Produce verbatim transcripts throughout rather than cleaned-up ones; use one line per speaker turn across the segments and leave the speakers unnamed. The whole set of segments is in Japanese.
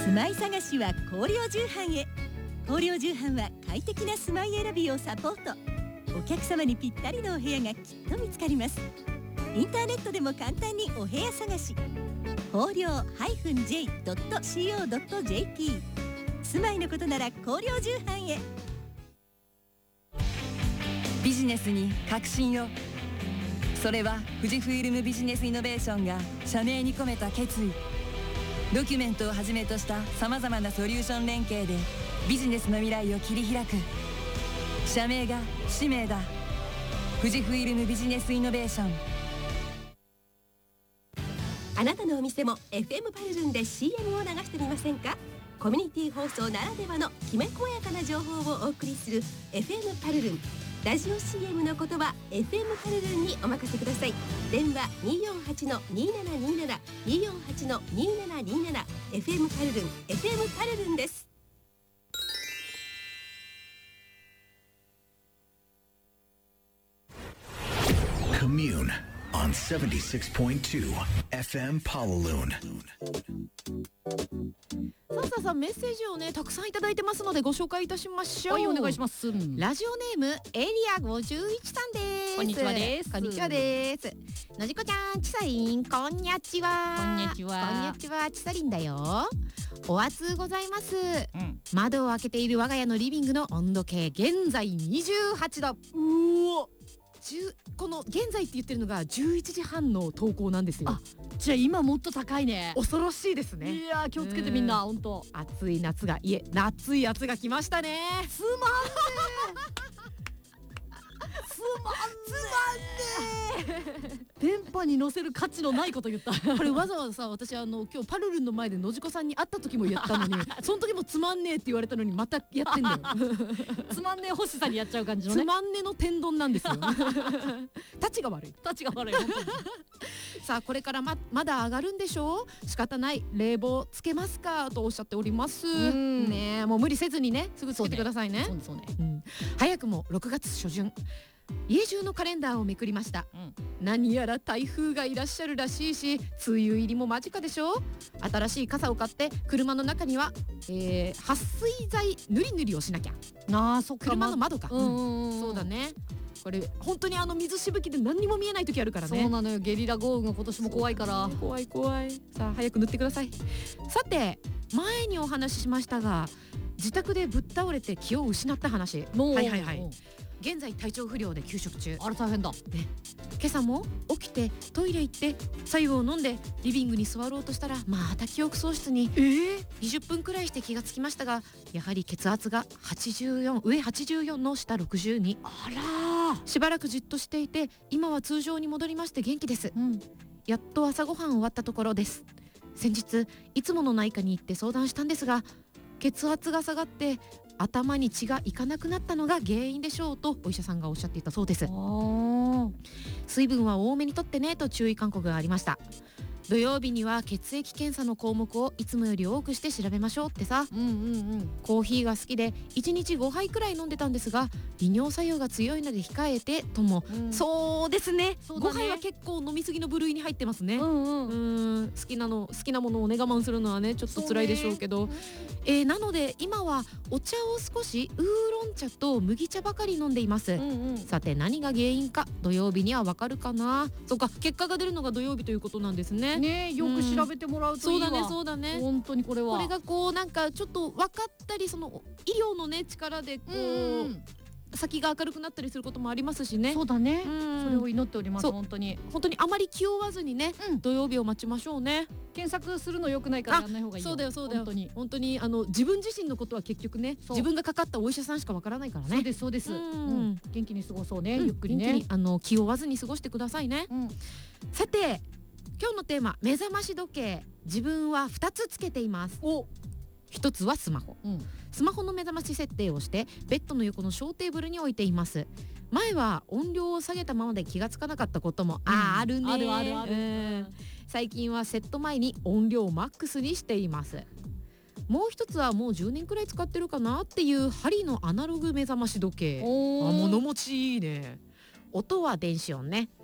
住まい探しは光陵重版へ。光陵重版は快適な住まい選びをサポート。お客様にぴったりのお部屋がきっと見つかります。インターネットでも簡単にお部屋探し。光陵 ジェイドットシーオードットジェーピー 住まいのことなら光陵重版へ。
ビジネスに革新を。それは富士フイルムビジネスイノベーションが社名に込めた決意。ドキュメントをはじめとしたさまざまなソリューション連携でビジネスの未来を切り開く。社名が使命だ。富士フイルムビジネスイノベーション。
あなたのお店も エフエム パルルンで シーエム を流してみませんか。コミュニティ放送ならではのきめ細やかな情報をお送りする エフエム パルルン。ラジオ シーエム のことは エフエム パルルンにお任せください。電話 にーよんはちのにーななにーなな にーよんはちのにーななにーなな エフエム パルルン エフエム パルルンです。
Commune on セブンティシックスポイントツー エフエム Palaloon。
さあさあさあ、メッセージをねたくさんいただいてますのでご紹介いたしましょう。
はい、お願いします。
ラジオネームエリアごじゅういちさんです。
こんにちはです。
こんにちはです。のじこちゃん、ちさりん、こんにゃちは。
こんにゃちは。
こんにゃちは、ちさりんだよ。お暑ございます、
うん、
窓を開けている我が家のリビングの温度計現在にじゅうはちど。
うお、
この現在って言ってるのがじゅういちじはんの投稿なんですよ。
あ、じゃあ今もっと高いね。
恐ろしいですね。
いやー、気をつけてみんな、本当。
暑い夏が、いえ、夏い夏が来ましたね。
つまんねーつまんねー電波に乗せる価値のないこと言った。
これわざわざさ、私あの今日パルルンの前でのじこさんに会った時も言ったのにその時もつまんねえって言われたのにまたやってんだよ
つまんねえ欲しさにやっちゃう感じのね。
つまんねの天丼なんですよたちが悪い
たちが悪い本当に
さあ、これから ま, まだ上がるんでしょう。仕方ない、冷房つけますかとおっしゃっております。ねえ、もう無理せずにね、すぐつけてくださいね。
そうね、そうね、
うん、早くもろくがつしょじゅん、家中のカレンダーをめくりました、うん、何やら台風がいらっしゃるらしいし、梅雨入りも間近でしょ。新しい傘を買って車の中には、えー、撥水剤ぬりぬりをしなきゃ。
あー、そっか、
車の窓か、
うん
うん、そうだね。これ本当にあの水しぶきで何にも見えない時あるからね。
そうなのよ、ゲリラ豪雨が今年も怖いから。
怖い怖い。さあ、早く塗ってください。さて、前にお話ししましたが、自宅でぶっ倒れて気を失った話。はいはいはい。現在体調不良で休職中。
あれ大変だ、ね、
今朝も起きてトイレ行って白湯を飲んでリビングに座ろうとしたら、また記憶喪失に。えー、にじゅっぷんくらいして気がつきましたが、やはり血圧がはちじゅうよん、上はちじゅうよんの下ろくじゅうに。
あらー、
しばらくじっとしていて、今は通常に戻りまして元気です、うん、やっと朝ごはん終わったところです。先日いつもの内科に行って相談したんですが、血圧が下がって頭に血がいかなくなったのが原因でしょうとお医者さんがおっしゃっていたそうです。水分は多めにとってねと注意勧告がありました。土曜日には血液検査の項目をいつもより多くして調べましょうってさ、うんうんうん、コーヒーが好きでいちにちごはいくらい飲んでたんですが、利尿作用が強いので控えてとも、うん、そうですね、そうだね、ごはいは結構飲みすぎの部類に入ってますね、うんうん、うーん、好きなの好きなものをね我慢するのはねちょっと辛いでしょうけど、えー、なので今はお茶を少しウーロン茶と麦茶ばかり飲んでいます、うんうん、さて何が原因か土曜日にはわかるかな。そうか、結果が出るのが土曜日ということなんですね。
ね、よく調べてもらうといいわ、うん、
そうだねそうだね、
本当にこれは
これがこうなんかちょっと分かったり、その医療のね力でこう、うん、先が明るくなったりすることもありますしね。
そうだね、うん、それを祈っております。本当に
本当にあまり気負わずにね、うん、土曜日を待ちましょうね。
検索するの良くないからやんない方がいいよ。
そうだよそうだよ、本当に本当にあの自分自身のことは結局ね、自分がかかったお医者さんしかわからないからね。
そうですそうです、うんうん、元気に過ごそうね、うん、ゆっくりね、
元気にあの気負わずに過ごしてくださいね、うん、さて今日のテーマ、目覚まし時計。自分はふたつつけています。おひとつはスマホ、うん、スマホの目覚まし設定をしてベッドの横の小テーブルに置いています。前は音量を下げたままで気がつかなかったことも、うん、あ, あるね
あるあるある、うん、
最近はセット前に音量をマックスにしています。もう一つはもうじゅうねんくらい使ってるかなっていう針のアナログ目覚まし時計。あ、物持ちいいね。音は電子音ね。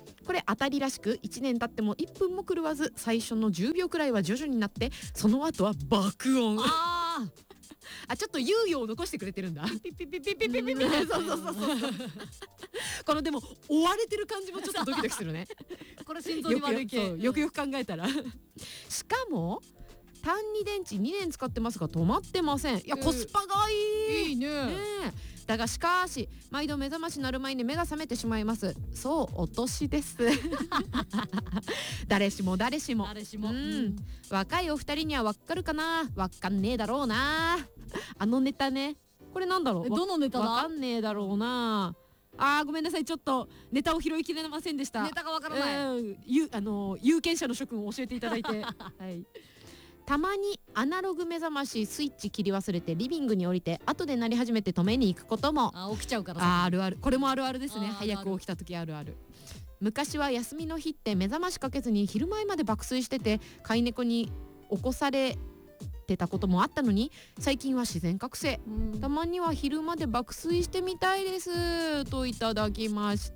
これ当たりらしくいちねん経ってもいっぷんも狂わず最初のじゅうびょうくらいは徐々になってその後は爆音。
あ
あ、ちょっと猶予を残してくれてるんだ。ピピピピピピピピ。そうそうそうそう。このでも追われてる感じもちょっとドキドキするね。
ーこれ心臓に悪い系。
よくよくよく考えたらしかも単二電池にねん使ってますが止まってません。いや、コスパがいい。
いいね。
ねえ、だがしかし毎度目覚まし鳴る前に目が覚めてしまいます。そう、お年です誰しも誰しも
誰しも、
う
うんん、
若いお二人にはわかるかな。わかんねえだろうな。あのネタね、これなんだろう。
えどのネタだ。
わかんねえだろうな。あー、ごめんなさい、ちょっとネタを拾いきれませんでした。
ネタがわからない。
うん、ゆあの有権者の諸君を教えていただいて、はい、たまにアナログ目覚ましスイッチ切り忘れてリビングに降りて後で鳴り始めて止めに行くことも。
あ、起きちゃうから
あ、あるある。これもあるあるですね。
あー
早く起きた時あるある。昔は休みの日って目覚ましかけずに昼前まで爆睡してて飼い猫に起こされてたこともあったのに、最近は自然覚醒。
うん
たまには昼まで爆睡してみたいですといただきました。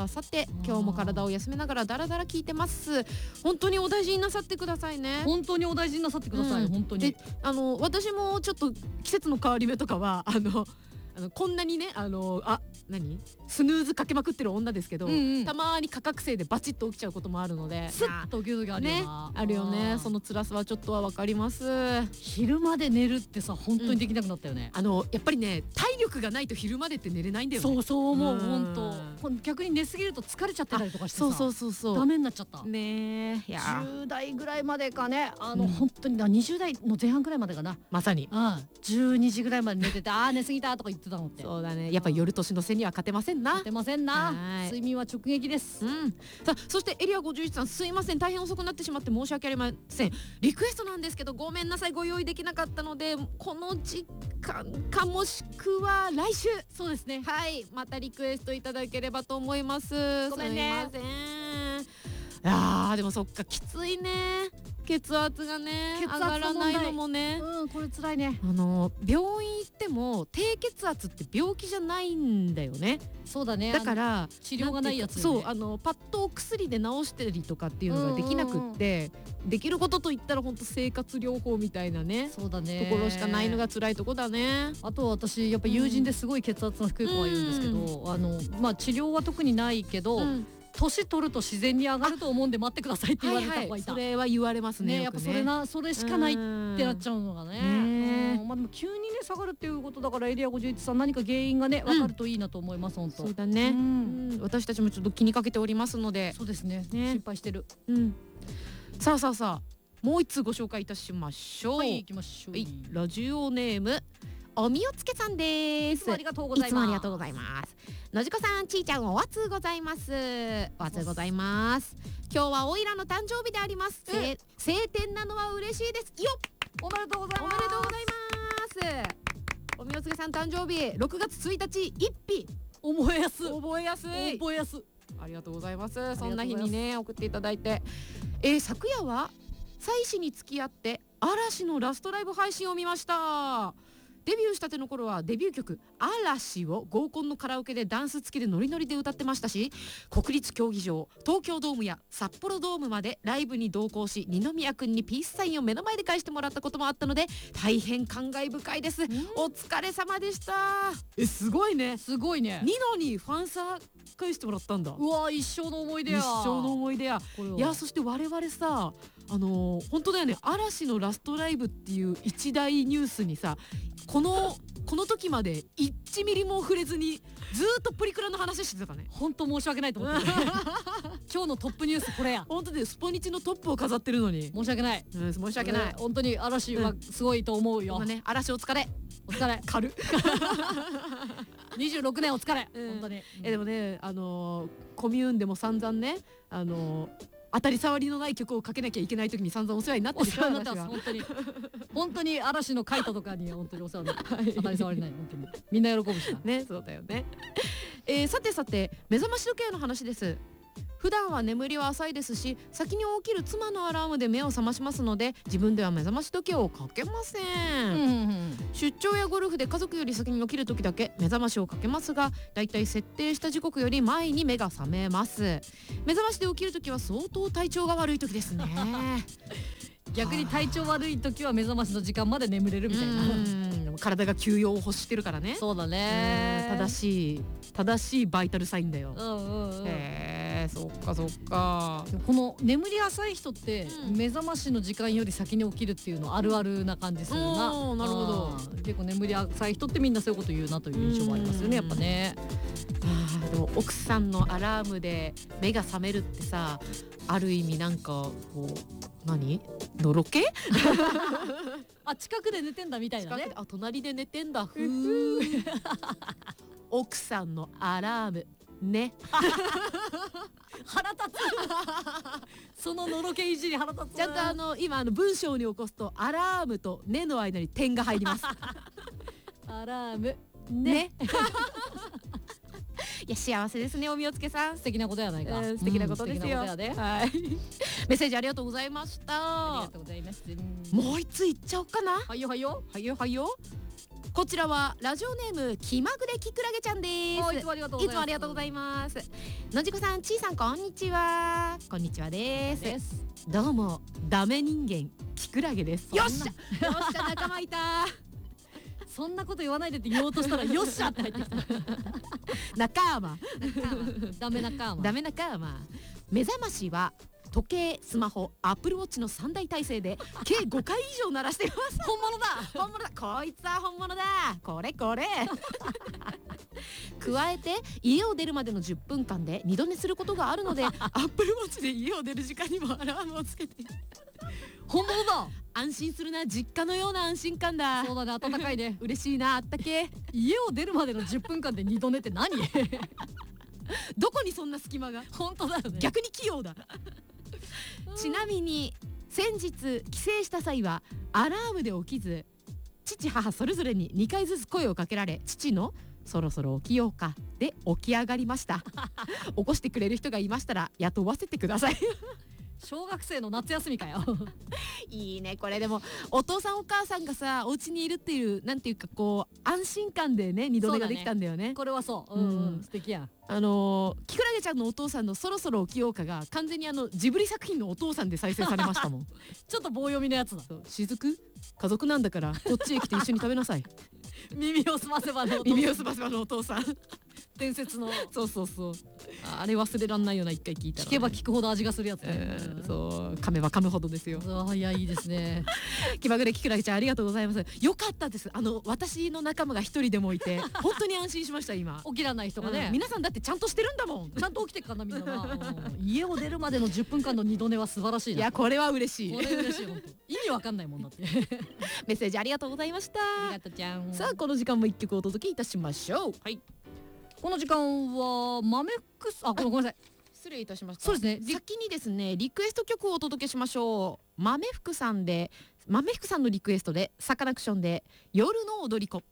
さて、今日も体を休めながらダラダラ聞いてます。本当にお大事になさってくださいね。
本当にお大事になさってください、
うん
本当に
で、あの私もちょっと季節の変わり目とかはあのあのこんなにね、あのあ何スヌーズかけまくってる女ですけど、
うんうん
たまに価格生でバチッと起きちゃうこともあるので、
スッと起きる時あるよ
ね、
な、
あるよね。そ
の
の辛さはちょっとはわかります。
昼まで寝るってさ本当にできなくなったよね、
あのやっぱりね、体力がないと昼までって寝れないんだよね。
そうそう思う、
うん
本当これ逆に寝すぎると疲れちゃってたりとかしてさ、
そうそうそうそう。
ダメになっちゃった、
ねえ、いやー
じゅう代ぐらいまでかね、あの、
うん
本当にだにじゅう代の前半ぐらいまでかな、
まさに。
うんじゅうにじぐらいまで寝ててあー寝すぎたとか言ってたのって
そうだね。やっぱ夜年の瀬には勝てませんな。
勝てませんな、
はい
睡眠は直撃です、
うん、さあそしてエリアごじゅういちさん、すいません、大変遅くなってしまって申し訳ありません。リクエストなんですけどごめんなさい、ご用意できなかったのでこの時間かもしくは来週、
そうですね、
はい、またリクエストいただければと思います。
ごめんね
すいません。あーでもそっか、きついね。血圧がね
血圧
上がらないのもね、
うんこれ辛いね、
あの病院行っても低血圧って病気じゃないんだよね。
そうだね、
だから
治療がないやつよね
そう、あのパッとお薬で治してりとかっていうのができなくって、できることといったら本当生活療法みたいなね
そうだね
ところしかないのが辛いとこだね。
あと私やっぱ友人ですごい血圧の低い子がいるんですけど、あのまあ治療は特にないけど、
うん
年取ると自然に上がると思うんで待ってくださいって言われた子がいた、
それは言われますね。
ね、やっぱそれなそれしかないってなっち
ゃ
ゃうのがね、
ね
うんまあ、でも急にね下がるっていうことだからエリアごじゅういちさん何か原因がね分かるといいなと思います、本当
そうだね、
うん
うん私たちもちょっと気にかけておりますので、
そうですね
ね
心配してる。
うん、さあさあさあもう一通ご紹介いたしましょう。
はい行きましょう、
はい、ラジオネームおみおつけさんで
いつ
す。
もありがとうござい
いつもあ
ます。
りがとうございます。のじこさん、ちーちゃん、おわつございます。おわつございます。今日はおいらの誕生日であります。
え
せ晴天なのは嬉しいですよ。
おめでとうござい
お
ます。
めでとうございます。おみおつけさん誕生日ろくがつついたち一日。
覚えやす
覚えやすい。
覚えやす
ありがとうございます。
がとうございます
そんな日にね送っていただいて、えー、昨夜は妻子に付き合って嵐のラストライブ配信を見ました。デビューしたての頃はデビュー曲「嵐」を合コンのカラオケでダンス付きでノリノリで歌ってましたし、国立競技場、東京ドームや札幌ドームまでライブに同行し、二宮君にピースサインを目の前で返してもらったこともあったので大変感慨深いです。お疲れ様でした。えすごいね。
すごいね。
ニノにファンサ返してもらったんだ。
うわ一生の思い出
一
や。
生の思い出や。
これはい
やそして我々さ、あのー、本当だよね、嵐のラストライブっていう一大ニュースにさ、このこの時までいちミリも触れずにずーっとプリクラの話してたからね。
本当申し訳ないと思ってる今日のトップニュースこれや。
本当でスポニチのトップを飾ってるのに、
申し訳ない。
うん、申し訳ない。
本当に嵐はすごいと思うよ。
今ね、嵐お疲れ。
お疲れ。
軽っ
にじゅうろくねんお疲れ。
うん
本当に。
えでもね、あのー、コミューンでも散々ね、あのー、当たり障りのない曲をかけなきゃいけない時に散々お世話になって
お
る
世話になってます。
私は
本当に本当に嵐のカイトとかに本当にお世話になって当たり障りない本当にみんな喜ぶしな。
ね、そうだよね。えー、さてさて目覚まし時計の話です。 普段は眠りは浅いですし、先に起きる妻のアラームで目を覚ましますので、自分では目覚まし時計をかけません、
うんうんうん、
出張やゴルフで家族より先に起きる時だけ目覚ましをかけますが、だいたい設定した時刻より前に目が覚めます。目覚ましで起きる時は相当体調が悪い時ですね
逆に体調悪い時は目覚ましの時間まで眠れるみたいな。
うん体が休養を欲してるからね。
そうだね。
正しい正しいバイタルサインだよ。
うんうんうん、
へえ、そっかそっか。
この眠り浅い人って、
うん、
目覚ましの時間より先に起きるっていうのあるあるな感じするな。
なるほど。
結構眠り浅い人ってみんなそういうこと言うなという印象もありますよね、やっぱね。
あでも奥さんのアラームで目が覚めるってさ、ある意味なんかこう何のろけ
あ、近くで寝てんだみたいなね。
あ、隣で寝てんだふー奥さんのアラームね
腹立つそののろけいじり腹立つ。
ちゃんとあの今あの文章に起こすとアラームとねの間に点が入ります
アラーム
ね
ね
いや幸せですね、おみおつけさん。
素敵なことやないか、
うん、素敵なことですよ、
うん、素敵なことや
はいメッセージありがとうございました。
ありがとうございます。
もう一ついっちゃおうかな。
はいよはいよ
はいよはいよ。こちらはラジオネーム気まぐれきくらげちゃんです。
いつもありがとうございます。
いつもありがとうございます。のじこさん、ちいさん、こんにちは。こんにちはです。
です
どうもダメ人間きくらげです。よっしゃよっしゃ仲間いた
そんなこと言わないでって言おうとしたらよっしゃって入ってきた
仲間
ダメ仲間
ダメ仲間。目覚ましは時計、スマホ、アップルウォッチのさん大体制で計ごかい以上鳴らしています
本物だ
本物だ、こいつは本物だ、これこれ加えて家を出るまでのじゅっぷんかんで二度寝することがあるのでアップルウォッチで家を出る時間にもアラームをつけて
本物だ。
安心するな、実家のような安心感だ。
そうだね、暖かいね
嬉しいな、あったけ。
家を出るまでのじゅっぷんかんで二度寝って何
どこにそんな隙間が。
本当だよね。
逆に器用だちなみに先日帰省した際はアラームで起きず、父母それぞれににかいずつ声をかけられ、父のそろそろ起きようかで起き上がりました起こしてくれる人がいましたら雇わせてください
小学生の夏休みかよ
いいねこれ。でもお父さんお母さんがさお家にいるっていうなんていうかこう安心感でね二度寝ができたんだよね。
これはそう、うんうん、素敵やん。
あのー、きくらげちゃんのお父さんのそろそろ起きようかが完全にあのジブリ作品のお父さんで再生されましたもん
ちょっと棒読みのやつだ。
しずく家族なんだからこっちへ来て一緒に食べなさい
耳をすませばのお父さん
耳をすませばのお父さん
伝説の
そうそうそう、あれ忘れらんないよな、一回聞いたら、ね、
聞けば聞くほど味がするやつね、
えー、そう噛めば噛むほどですよ。
あ、いやいいですね
気まぐれきくらげちゃんありがとうございます。よかったです。あの私の仲間が一人でもいて本当に安心しました今。
起きらない人がね、
うん、皆さんだってちゃんとしてるんだもん。
ちゃんと起きてっかなみんなな、うん、家を出るまでのじゅっぷんかんの二度寝は素晴らしいな。
いやこれは嬉しい。
これ嬉しい本当意味わかんないもんだって
メッセージありがとうございました。
ありがとうちゃん。
さあこの時間も一曲お届けいたしましょう。
はい、この時間はマメックス、あ、ごめんなさい
失礼いたしました。
そうですね、
先にですねリクエスト曲をお届けしましょう。豆福さんで豆福さんのリクエストでサカナクションで夜の踊り子。